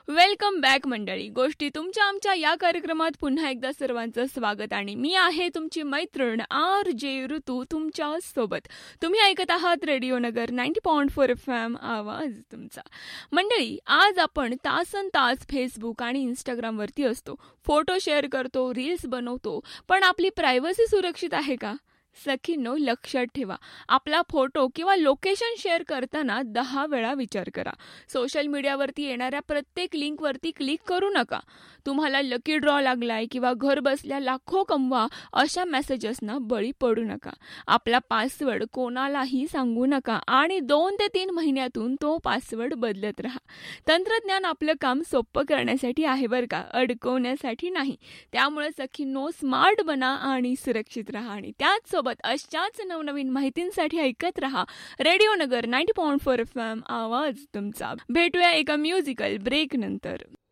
Welcome back मंडळी. गोष्टी तुमच्या आमच्या या कार्यक्रमात पुन्हा एकदा सर्वांचं स्वागत आणि मी आहे तुमची मैत्रीण RJ ऋतू तुमच्या सोबत. तुम्ही ऐकत आहात रेडिओ नगर 90.4 FM आवाज तुमचा. मंडळी, आज आपण तासन तास फेसबुक आणि इंस्टाग्रामवरती असतो, फोटो शेअर करतो, रील्स बनवतो, पण आपली प्रायव्हसी सुरक्षित आहे का? सखींनो, लक्षात ठेवा, आपला फोटो किंवा लोकेशन शेअर करताना 10 वेळा विचार करा. सोशल मीडियावरती येणाऱ्या प्रत्येक लिंकवरती क्लिक करू नका. तुम्हाला लकी ड्रॉ लागलाय किंवा घर बसल्या लाखो कमवा अशा मेसेजेसना बळी पडू नका. आपला पासवर्ड कोणालाही सांगू नका आणि 2 ते 3 महिन्यातून तो पासवर्ड बदलत राहा. तंत्रज्ञान आपलं काम सोपं करण्यासाठी आहे बरं का, अडकवण्यासाठी नाही. त्यामुळे सखींनो, स्मार्ट बना आणि सुरक्षित राहा. आणि त्याच अशाच नवनवीन माहितींसाठी ऐकत रहा रेडिओ नगर 90.4 FM आवाज तुमचा. भेटूया एका म्युझिकल ब्रेक नंतर.